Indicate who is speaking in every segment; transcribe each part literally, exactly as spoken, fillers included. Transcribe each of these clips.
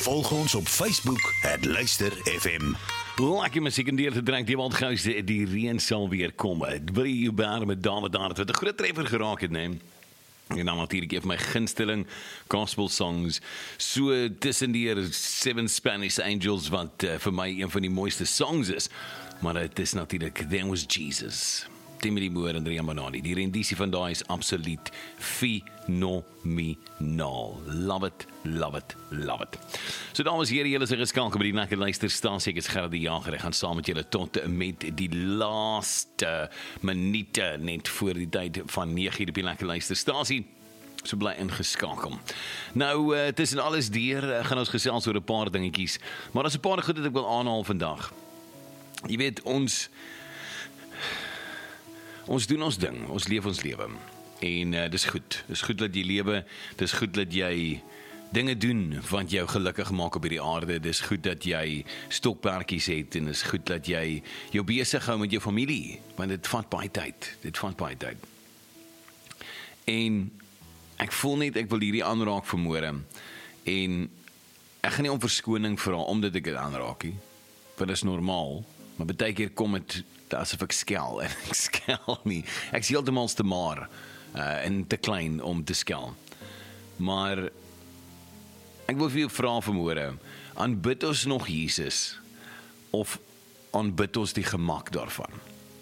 Speaker 1: Volg ons op Facebook, het Luister F M.
Speaker 2: Lekker muziek en deur te drank, die want gauw die reën sal weer kom. Wil jy jou baan met dame daar, het wat 'n groot treffer geraak het, neem. En dan natuurlijk even my gunsteling gospel songs. So tussen die Seven Spanish Angels, wat uh, vir my een van die mooiste songs is. Maar het is natuurlijk There Was Jesus. Timothy Moore en Rian Banani. Die rendisie van daai is absoluut phenomenaal. Love it, love it, love it. So dames en heren, julle is geskakel by die lekker luisterstasie. Ek is Gerard die Jager. Ek gaan saam met julle tot met die laaste minute net voor die tyd van nege uur op die lekker luisterstasie. So bly ingeskakel. Nou, uh, tussen alles deur, uh, gaan ons gesels oor 'n paar dingetjies. Maar daar's 'n paar goed wat ek wil aanhaal vandag. Jy weet, ons Ons doen ons ding, ons leef ons lewe. En uh, dis goed, dis goed dat jy lewe, dis goed dat jy dinge doen wat jou gelukkig maak op hierdie aarde, dis goed dat jy stokperdjies het, en dis goed dat jy jou besig hou met jou familie, want dit vat baie tyd, dit vat baie tyd. En ek voel net, ek wil hierdie aanraak vanmôre, en ek gaan nie om verskoning vra, omdat ek dit aanraak nie, want dit is normaal, maar baie keer kom het asof ek skel, en ek skel nie. Ek is heeltemal te maar, uh, en te klein om te skel. Maar, ek wil vir jou vra vanmôre, aanbid ons nog Jesus, of aanbid ons die gemak daarvan?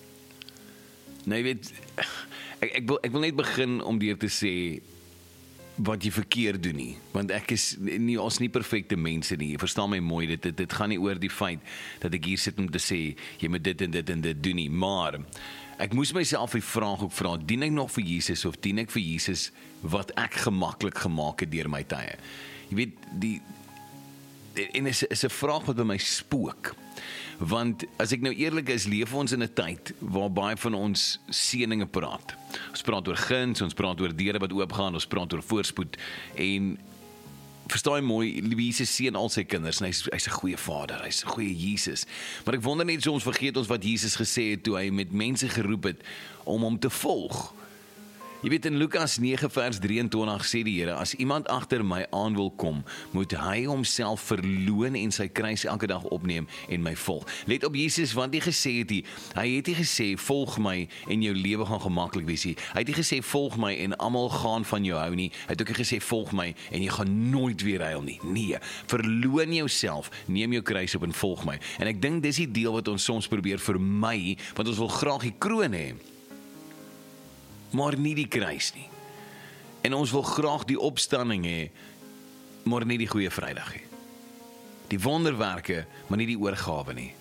Speaker 2: Nou, jy weet, ek, ek, wil, ek wil net begin om deur te sê, wat jy verkeerd doen nie, want ek is nie, ons nie perfecte mense nie, jy verstaan my mooi, dit, dit, dit gaan nie oor die feit, dat ek hier sit om te sê, jy moet dit en dit en dit doen nie, maar, ek moes myself die vraag ook vra, dien ek nog vir Jesus, of dien ek vir Jesus, wat ek gemaklik gemaak het deur my tye? Jy weet, die, en is, is 'n vraag wat by my spook, want as ek nou eerlik is, leef ons in 'n tyd waar baie van ons seëninge praat. Ons praat oor guns, ons praat oor deure wat oopgaan, ons praat oor voorspoed, en verstaan mooi, Jesus seën al sy kinders, en hy's hy's 'n goeie vader, hy's 'n goeie Jesus. Maar ek wonder net, soms vergeet ons wat Jesus gesê het toe hy met mense geroep het om hom te volg. Jy weet, in Lukas nege vers drieëntwintig sê die Here, as iemand agter my aan wil kom, moet hy homself verloon en sy kruis elke dag opneem en my volg. Let op Jesus, want hy gesê het hy, hy het nie gesê, volg my en jou lewe gaan gemaklik wees nie. Hy het nie gesê, volg my en almal gaan van jou hou nie. Hy het ook nie gesê, volg my en jy gaan nooit weer huil nie. Nee, verloon jouself, neem jou kruis op en volg my. En ek dink dis die deel wat ons soms probeer vermy, want ons wil graag die kroon hê, maar nie die kruis nie. En ons wil graag die opstanding hê, maar nie die goeie Vrydag hê. Die wonderwerke, maar nie die oorgawe nie.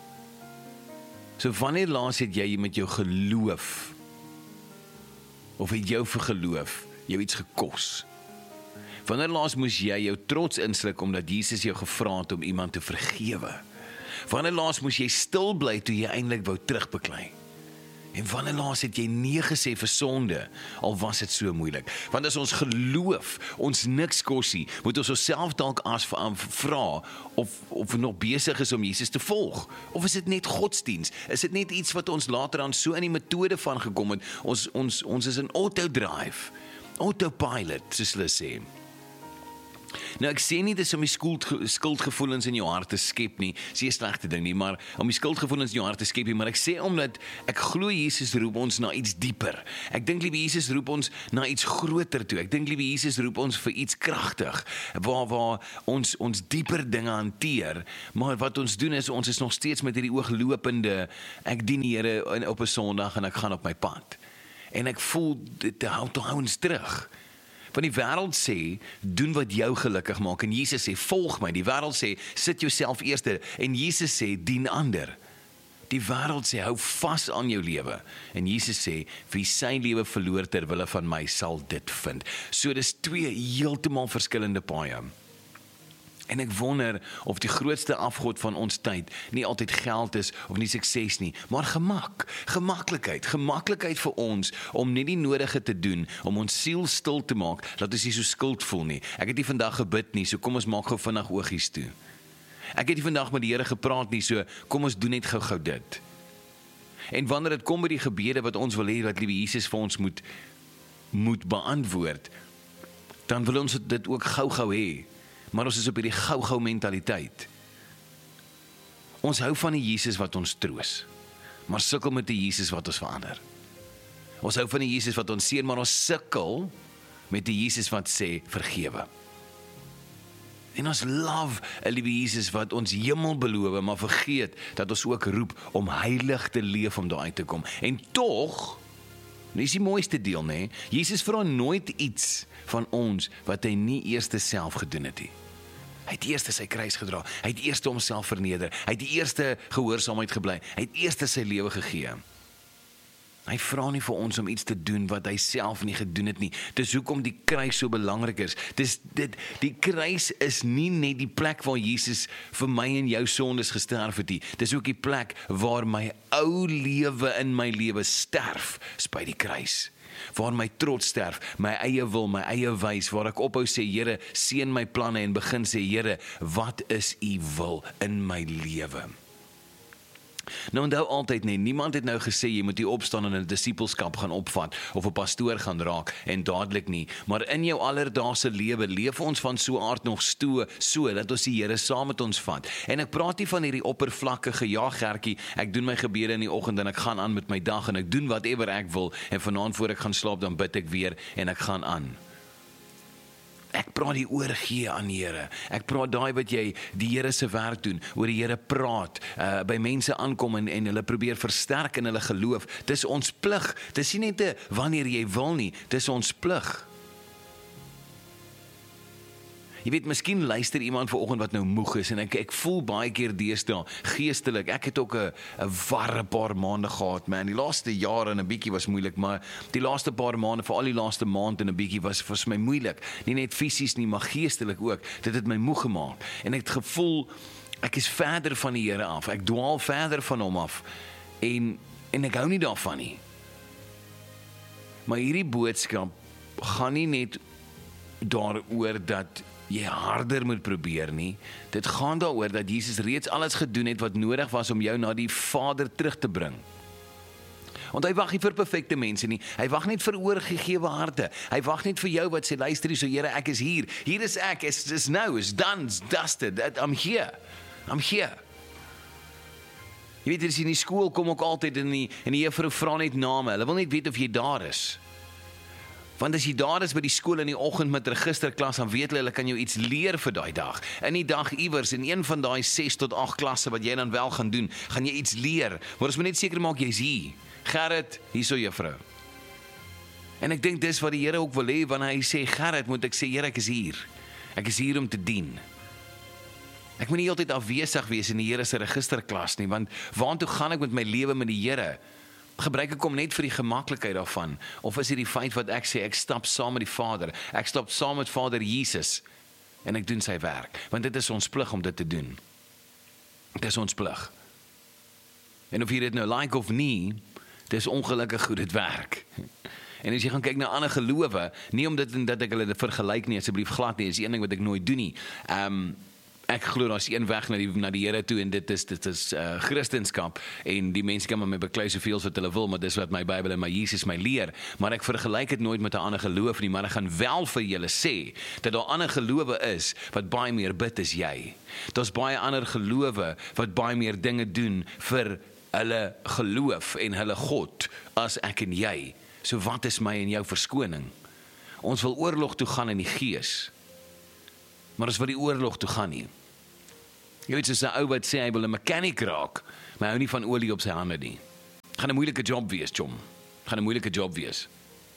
Speaker 2: So wanneer laas het jy met jou geloof, of het jou vir geloof, jou iets gekos? Wanneer laas moes jy jou trots insluk, omdat Jesus jou gevra het om iemand te vergewe? Wanneer laas moes jy stil bly, toe jy eintlik wou terugbeklei? En wanneer laas het jy nee gesê vir sonde, al was dit so moeilik? Want as ons geloof, ons niks kos nie, moet ons onsself dalk as vra, of, of we nog besig is om Jesus te volg, of is dit net godsdienst? Is dit net iets wat ons later aan so in die methode van gekom het, ons, ons, ons is in autodrive, autopilot, soos hulle sê. Nou ek sê nie dis om die skuld, skuldgevoelens in jou hart te skep nie, sê 'n slegte ding nie, maar om die skuldgevoelens in jou hart te skep nie, maar ek sê omdat ek glo Jesus roep ons na iets dieper. Ek dink liewe Jesus roep ons na iets groter toe. Ek dink liewe Jesus roep ons vir iets kragtig, waar waar ons ons dieper dinge hanteer, maar wat ons doen is ons is nog steeds met hierdie ooglopende, ek dien die Here op 'n Sondag en ek gaan op my pad. En ek voel dit hou te hou ons terug. Want die wêreld sê, doen wat jou gelukkig maak, en Jesus sê, volg my. Die wêreld sê, sit jouself eerste, en Jesus sê, dien ander. Die wêreld sê, hou vas aan jou lewe, en Jesus sê, wie sy lewe verloor ter wille van my, sal dit vind. So dis twee heeltemal verskillende paaie. En ek wonder of die grootste afgod van ons tyd nie altyd geld is of nie sukses nie, maar gemak, gemaklikheid, gemaklikheid vir ons om net die nodige te doen, om ons siel stil te maak, dat ons nie so skuld voel nie. Ek het nie vandag gebid nie, so kom ons maak gou vinnig oogies toe. Ek het nie vandag met die Here gepraat nie, so kom ons doen net gou-gou dit. En wanneer dit kom by die gebede wat ons wil hê, wat liewe Jesus vir ons moet, moet beantwoord, dan wil ons dit ook gou-gou hê. maar ons is op hierdie gou-gou mentaliteit. Ons hou van die Jesus wat ons troos, maar sukkel met die Jesus wat ons verander. Ons hou van die Jesus wat ons seën, maar ons sukkel met die Jesus wat sê, vergewe. En ons love 'n liewe Jesus wat ons hemel beloof, maar vergeet dat ons ook roep om heilig te leef om daar uit te kom. En tog, dis die mooiste deel, nee, Jesus vra nooit iets van ons wat hy nie eerste self gedoen het nie. Hy het eerste sy kruis gedra, hy het eerste homself verneder, hy het die eerste gehoorsaamheid gebly, hy het eerste sy lewe gegee. Hy vra nie vir ons om iets te doen wat hy self nie gedoen het nie. Dis hoekom die kruis so belangrik is. Dis dit die kruis is nie net die plek waar Jesus vir my en jou sondes gesterf het nie. Dis ook die plek waar my ou lewe in my lewe sterf, is by die kruis. Waar my trots sterf, my eie wil, my eie wys, waar ek ophou sê, Here, seën my planne en begin sê, Here, wat is u wil in my lewe? Nou onthou altyd nie, niemand het nou gesê jy moet die opstaan en 'n disippelskap gaan opvat of 'n pastoor gaan raak en dadelik nie, maar in jou alledaagse lewe leef ons van so aard nog stoe so dat ons die Here saam met ons vat. En ek praat nie van hierdie oppervlakkige ja Gertjie, ek doen my gebede in die oggend en ek gaan aan met my dag en ek doen whatever ek wil en vanaand voor ek gaan slaap dan bid ek weer en ek gaan aan. Ek praat die oorgee aan die Here. Ek praat daai wat jy die Here se werk doen, oor die Here praat, uh, by mense aankom en, en hulle probeer versterk in hulle geloof. Dis ons plig. Dis nie net 'n wanneer jy wil nie, dis ons plig. Jy weet, miskien luister iemand vanoggend wat nou moeg is en ek ek voel baie keer deesdae geestelik. Ek het ook 'n 'n warre paar maande gehad, man. Die laaste jare en 'n bietjie was moeilik, maar die laaste paar maande, veral die laaste maand en 'n bietjie was vir my moeilik. Nie net fisies nie, maar geestelik ook. Dit het my moeg gemaak. En ek het gevoel ek is verder van die Here af. Ek dwaal verder van hom af. En en ek hou nie daarvan nie. Maar hierdie boodskap gaan nie net daaroor dat jy harder moet probeer nie. Dit gaan daaroor dat Jesus reeds alles gedoen het wat nodig was om jou na die Vader terug te bring. Want hy wag nie vir perfekte mense nie. Hy wag net vir oorgegewe harte. Hy wag net vir jou wat sê, luister hier, so Here, ek is hier. Hier is ek. It's just now. It's done. It's dusted. I'm here. I'm here. Jy weet, as jy in die skool kom ook altyd en die, en die juffrou vra net name. Hulle wil net weet of jy daar is. Want as jy daar is by die skool in die oggend met registerklas, dan weet hulle, hulle kan jou iets leer vir daai dag. In die dag iewers, in een van daai ses tot agt klasse wat jy dan wel gaan doen, gaan jy iets leer. Maar ons moet net seker maak jy's hier. Gerrit, hierso juffrou. En ek dink dis wat die Here ook wil hê, wanneer hy sê Gerrit, moet ek sê, Here, ek is hier. Ek is hier om te dien. Ek moet nie altyd afwesig wees in die Here se registerklas nie, want waartoe gaan ek met my lewe met die Here? Gebruik ek hom net vir die gemaklikheid daarvan, of is dit die feit wat ek sê, ek stap saam met die Vader, ek stap saam met Vader Jesus, en ek doen sy werk, want dit is ons plig om dit te doen. Dit is ons plig. En of jy dit nou like of nie, dit is ongelukkig hoe dit werk. En as jy gaan kyk na ander gelowe, nie omdat dat ek hulle vergelyk nie, asseblief glad nie, is die een ding wat ek nooit doen nie. Um, Ek glo daar's een weg na die na die Here toe en dit is dit is uh, Christendom en die mense kan met my beklei soveel wat hulle wil, maar dis wat my Bybel en my Jesus my leer, maar ek vergelyk dit nooit met 'n ander geloof nie, maar ek gaan wel vir julle sê dat daar ander gelowe is wat baie meer bid as jy. Daar's baie ander gelowe wat baie meer dinge doen vir hulle geloof en hulle God as ek en jy. So wat is my en jou verskoning? Ons wil oorlog toe gaan in die gees. Maar as wat die oorlog toe gaan nie. Jy weet, soos 'n ou wat sê hy wil 'n mechanic raak, maar hy hou nie van olie op sy hande nie. Gaan 'n moeilike job wees, chom. Gaan 'n moeilike job wees.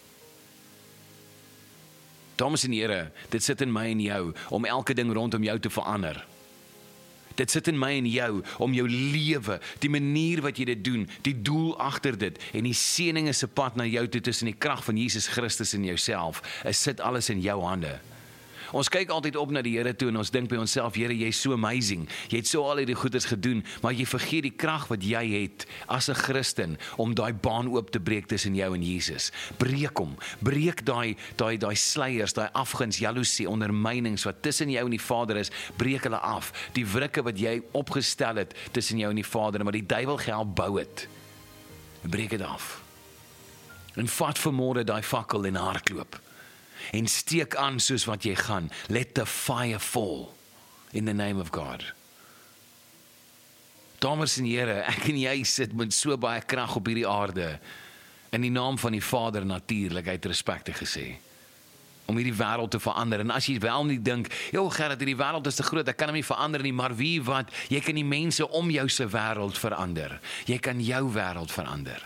Speaker 2: Dames en here, dit sit in my en jou om elke ding rondom jou te verander. Dit sit in my en jou om jou lewe, die manier wat jy dit doen, die doel agter dit en die seëninge se pad na jou toe tussen die krag van Jesus Christus in jouself. Dit sit alles in jou hande. Ons kyk altyd op na die Here toe en ons dink by onsself, Here, jy is so amazing. Jy het so al hierdie goeders gedoen, maar jy vergeet die krag wat jy het as 'n Christen om daai baan oop te breek tussen jou en Jesus. Breek hom. Breek daai daai daai sluiers, daai afguns, jaloesie, ondermynings wat tussen jou en die Vader is, breek hulle af. Die wrikke wat jy opgestel het tussen jou en die Vader, maar die duiwel gehelp bou het. Breek dit af. En vat vanmôre daai fakkel en hardloop. En steek aan soos wat jy gaan. Let the fire fall in the name of God. Dames en here, ek en jy sit met so baie krag op hierdie aarde, in die naam van die Vader natuurlik, hy het respek gesê, om hierdie wêreld te verander. En as jy wel nie dink, joh Gerrit, hierdie wêreld is te groot, ek kan hom nie verander nie, maar wie wat, jy kan die mense om jou se wêreld verander. Jy kan jou wêreld verander.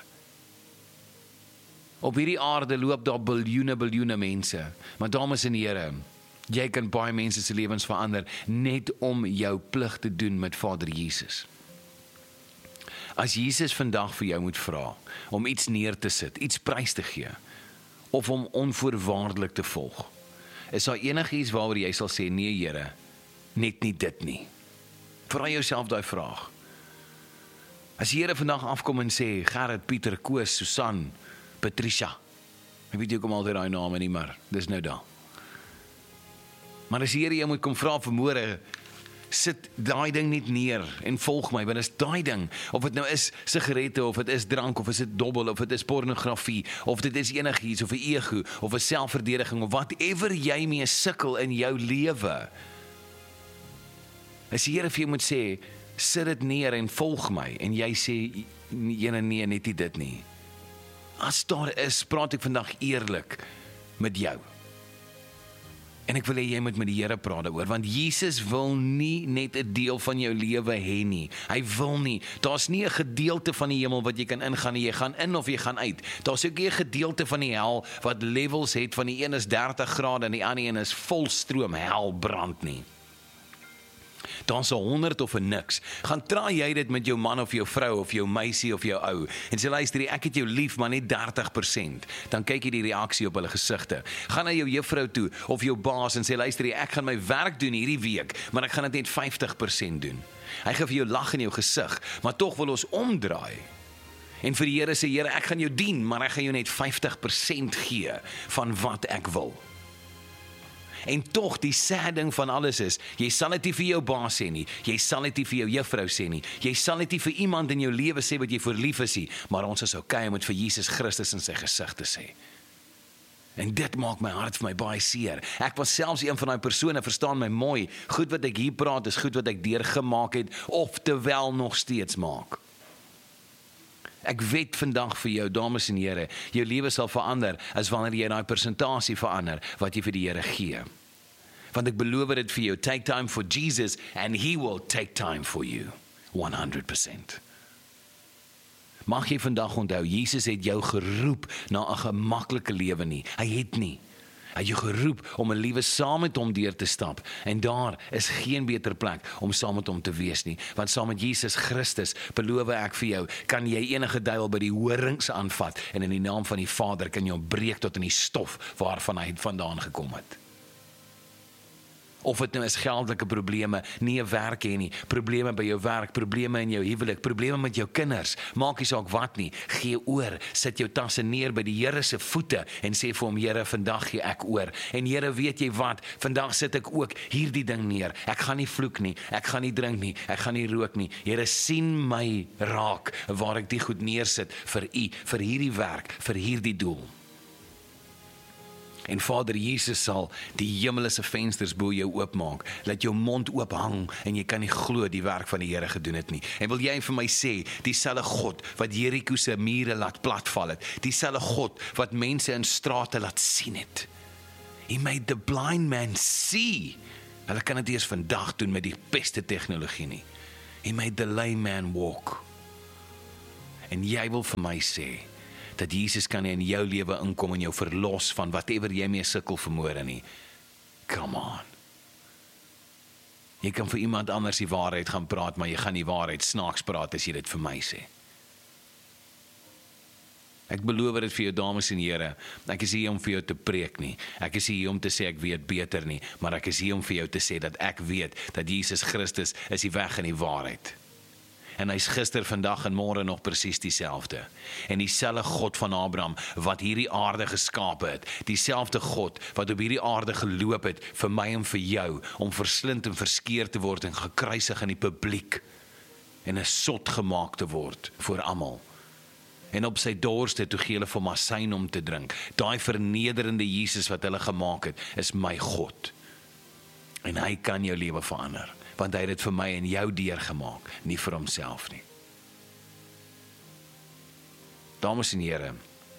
Speaker 2: Op hierdie aarde loop daar biljoene, biljoene mense, maar dames en here, jy kan baie mense se lewens verander, net om jou plig te doen met Vader Jesus. As Jesus vandag vir jou moet vra, om iets neer te sit, iets prys te gee, of om onvoorwaardelik te volg, is daar enigiets waaroor jy sal sê, nee Here, net nie dit nie. Vra jouself daai vraag. As die Here vandag afkom en sê, Gerrit, Pieter, Koos, Susan, Patricia, ek weet jy kom altyd daai name nie, maar dis nou daar. Maar as die Here jy moet kom vra vanmôre, sit daai ding net neer en volg my, want is daai ding, of dit nou is sigarette, of dit is drank, of is dit dobbel, of dit is pornografie, of dit is enigiets, of 'n ego, of 'n selfverdediging, of whatever jy mee sukkel in jou lewe. As die Here vir jou moet sê, sit dit neer en volg my, en jy sê, jene nee, net nie dit nie. As daar is, praat ek vandag eerlik met jou. En ek wil hê jy moet met die Here praat daaroor, want Jesus wil nie net 'n deel van jou lewe hê nie. Hy wil nie. Daar's nie 'n gedeelte van die hemel wat jy kan ingaan nie. Jy gaan in of jy gaan uit. Daar's ook nie 'n gedeelte van die hel wat levels het, van die een is dertig grade en die ander een is volstroom hel brand nie. Daar's 'n honderd of 'n niks. Gaan traai jy dit met jou man of jou vrou of jou meisie of jou ou en sê luister, ek het jou lief, maar net dertig persent. Dan kyk jy die reaksie op hulle gesigte. Gaan na jou juffrou toe of jou baas en sê luister, ek gaan my werk doen hierdie week, maar ek gaan dit net vyftig persent doen. Hy gee vir jou lag in jou gesig, maar tog wil ons omdraai. En vir die Here sê, Here, ek gaan jou dien, maar ek gaan jou net vyftig persent gee van wat ek wil. En tog, die sad ding van alles is, jy sal dit nie vir jou baas sê nie, jy sal dit nie vir jou juffrou sê nie, jy sal dit nie vir iemand in jou lewe sê wat jy vir lief is nie, maar ons is okay om dit vir Jesus Christus in sy gesig te sê. En dit maak my hart vir my baie seer. Ek was selfs een van daai persone, verstaan my mooi, goed wat ek hier praat is goed wat ek deurgemaak het, of terwyl nog steeds maak. Ek weet vandag vir jou, dames en here, jou lewe sal verander as wanneer jy daai persentasie verander wat jy vir die Here gee. Want ek beloof dit vir jou, take time for Jesus and he will take time for you, honderd persent. Mag jy vandag onthou, Jesus het jou geroep na 'n gemaklike lewe nie. Hy het nie. Hy het jou geroep om 'n lewe saam met hom deur te stap. En daar is geen beter plek om saam met hom te wees nie. Want saam met Jesus Christus, beloof ek vir jou, kan jy enige duiwel by die horings aanvat en in die naam van die Vader kan jy hom breek tot in die stof waarvan hy vandaan gekom het. Of dit nou is geldelike probleme, nie 'n werk hê nie, probleme by jou werk, probleme in jou huwelik, probleme met jou kinders, maak nie saak wat nie, gee oor, sit jou tasse neer by die Here se voete en sê vir hom, Here, vandag gee ek oor. En Here, weet jy wat, vandag sit ek ook hierdie ding neer, ek gaan nie vloek nie, ek gaan nie drink nie, ek gaan nie rook nie. Here, sien my raak waar ek die goed neersit vir U, vir hierdie werk, vir hierdie doel. En Vader Jesus sal die hemelse vensters bo jou oopmaak, laat jou mond oop hang en jy kan nie glo die werk van die Here gedoen het nie. En wil jy vir my sê, dieselfde God wat Jeriko se mure laat platval het, dieselfde God wat mense in strate laat sien het. He made the blind man see. Hulle kan dit eers vandag doen met die beste tegnologie nie. He made the lame man walk. En jy wil vir my sê, dat Jesus kan in jou lewe inkom en jou verlos van whatever jy mee sukkel vanmôre nie. Come on. Jy kan vir iemand anders die waarheid gaan praat, maar jy gaan die waarheid snaaks praat as jy dit vir my sê. Ek beloof dit vir jou, dames en here, ek is hier om vir jou te preek nie, ek is hier om te sê ek weet beter nie, maar ek is hier om vir jou te sê dat ek weet dat Jesus Christus is die weg en die waarheid. En hy is gister, vandag en môre nog presies dieselfde. En dieselfde God van Abraham wat hierdie aarde geskape het, dieselfde God wat op hierdie aarde geloop het vir my en vir jou, om verslind en verskeer te word en gekruisig in die publiek en 'n sot gemaak te word vir almal. En op sy dorste toe gee hulle vir hom asyn om te drink. Daai vernederende Jesus wat hulle gemaak het, is my God. En hy kan jou lewe verander, want hy het dit vir my en jou deurgemaak, nie vir homself nie. Dames en here,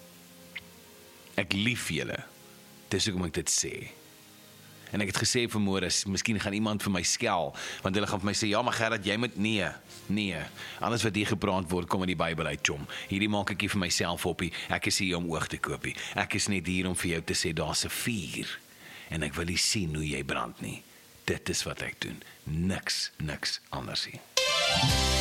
Speaker 2: ek lief julle, dis hoekom ek dit sê. En ek het gesê vanmôre, miskien gaan iemand vir my skel, want hulle gaan vir my sê, ja maar Gerard, jy moet nee, nee, alles wat hier gepraat word, kom in die Bybel uit, chom. Hierdie maak ek hier vir myself op, ek is hier om oog te koop, ek is net hier om vir jou te sê, daar's 'n vuur, en ek wil nie sien hoe jy brand nie. Dit is wat ek doen, niks, niks anders nie.